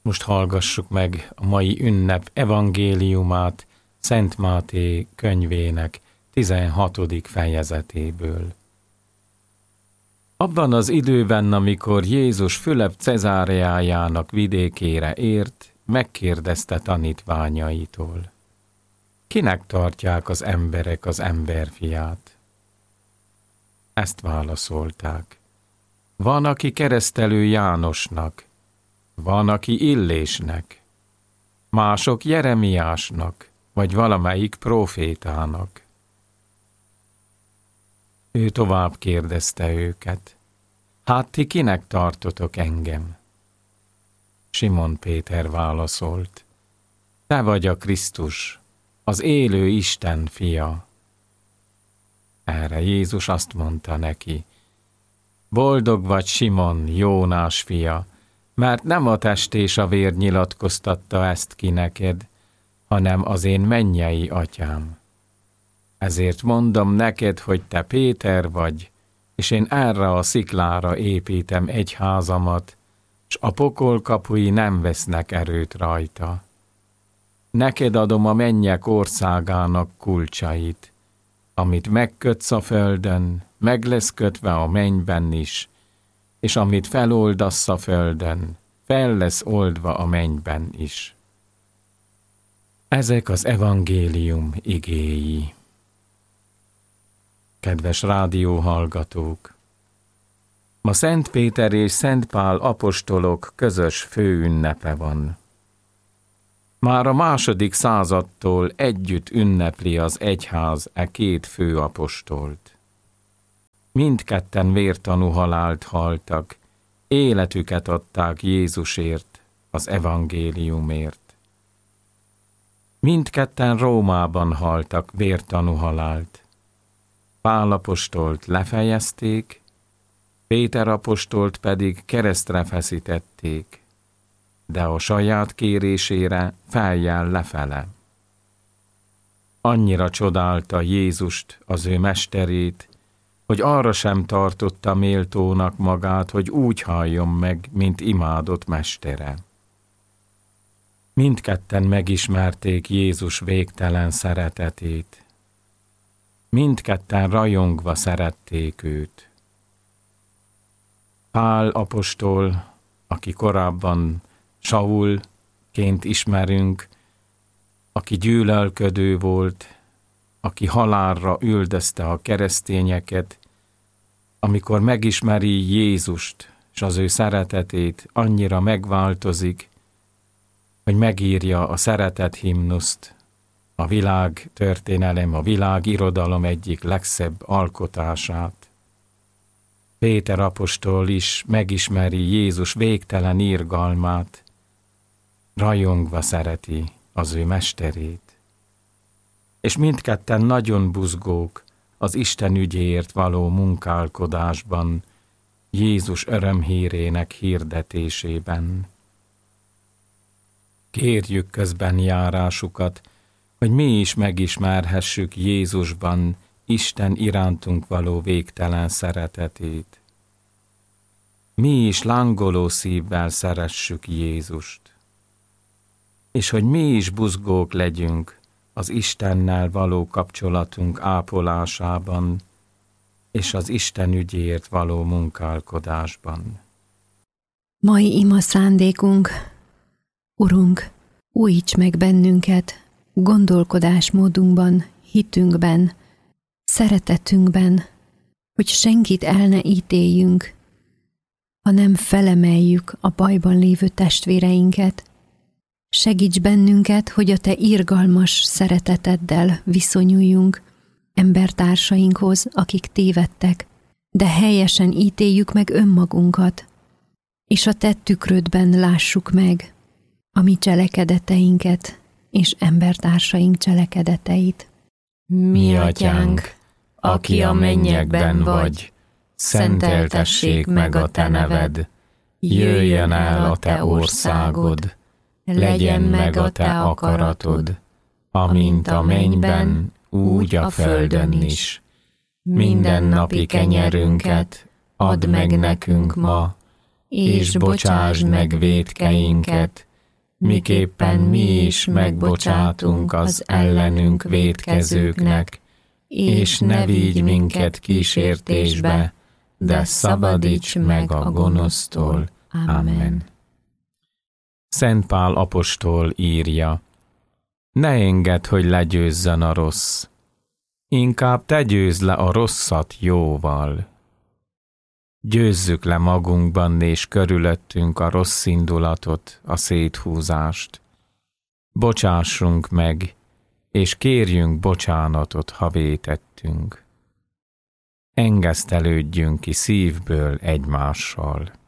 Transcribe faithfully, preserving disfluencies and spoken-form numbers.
Most hallgassuk meg a mai ünnep evangéliumát Szent Máté könyvének tizenhatodik fejezetéből. Abban az időben, amikor Jézus Fülöp Cezáreájának vidékére ért, megkérdezte tanítványaitól: kinek tartják az emberek az emberfiát? Ezt válaszolták: van, aki keresztelő Jánosnak, van, aki Illésnek, mások Jeremiásnak, vagy valamelyik prófétának. Ő tovább kérdezte őket: hát ti kinek tartotok engem? Simon Péter válaszolt: te vagy a Krisztus, az élő Isten fia. Erre Jézus azt mondta neki: boldog vagy, Simon, Jónás fia, mert nem a test és a vér nyilatkoztatta ezt ki neked, hanem az én mennyei atyám. Ezért mondom neked, hogy te Péter vagy, és én erre a sziklára építem egyházamat, s a pokol kapui nem vesznek erőt rajta. Neked adom a mennyek országának kulcsait. Amit megkötsz a földön, meg lesz kötve a mennyben is, és amit feloldasz a földön, fel lesz oldva a mennyben is. Ezek az evangélium igéi. Kedves rádióhallgatók! Ma Szent Péter és Szent Pál apostolok közös főünnepe van. Már a második századtól együtt ünnepli az egyház e két főapostolt. Mindketten vértanú halált haltak, életüket adták Jézusért, az evangéliumért. Mindketten Rómában haltak vértanú halált. Pál apostolt lefejezték, Péter apostolt pedig keresztre feszítették, de a saját kérésére feljel lefele. Annyira csodálta Jézust, az ő mesterét, hogy arra sem tartotta méltónak magát, hogy úgy halljon meg, mint imádott mestere. Mindketten megismerték Jézus végtelen szeretetét. Mindketten rajongva szerették őt. Pál apostol, aki korábban Saulként ismerünk, aki gyűlölködő volt, aki halálra üldözte a keresztényeket, amikor megismeri Jézust és az ő szeretetét, annyira megváltozik, hogy megírja a szeretet himnuszt, a világ történelem, a világ irodalom egyik legszebb alkotását. Péter apostol is megismeri Jézus végtelen irgalmát, rajongva szereti az ő mesterét. És mindketten nagyon buzgók az Isten ügyéért való munkálkodásban, Jézus örömhírének hirdetésében. Kérjük közben járásukat, hogy mi is megismerhessük Jézusban Isten irántunk való végtelen szeretetét. Mi is lángoló szívvel szeressük Jézust. És hogy mi is buzgók legyünk az Istennel való kapcsolatunk ápolásában, és az Isten ügyéért való munkálkodásban. Mai ima szándékunk: Urunk, újíts meg bennünket gondolkodásmódunkban, hitünkben, szeretetünkben, hogy senkit el ne ítéljünk, hanem felemeljük a bajban lévő testvéreinket. Segíts bennünket, hogy a Te irgalmas szereteteddel viszonyuljunk embertársainkhoz, akik tévedtek, de helyesen ítéljük meg önmagunkat, és a Te tükrödben lássuk meg a mi cselekedeteinket és embertársaink cselekedeteit. Mi atyánk, aki a mennyekben vagy, szenteltessék meg a Te neved, jöjjön el a Te országod, legyen meg a Te akaratod, amint a mennyben, úgy a földön is. Mindennapi kenyerünket add meg nekünk ma, és bocsásd meg vétkeinket, miképpen mi is megbocsátunk az ellenünk vétkezőknek, és ne vigy minket kísértésbe, de szabadíts meg a gonosztól. Amen. Szent Pál apostol írja: ne engedd, hogy legyőzzön a rossz, inkább te győzd le a rosszat jóval. Győzzük le magunkban és körülöttünk a rossz indulatot, a széthúzást. Bocsássunk meg, és kérjünk bocsánatot, ha vétettünk. Engesztelődjünk ki szívből egymással.